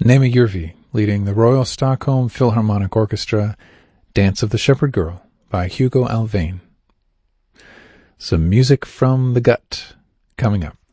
Nema Jurvi, leading the Royal Stockholm Philharmonic Orchestra, Dance of the Shepherd Girl by Hugo Alvain. Some music from the gut coming up.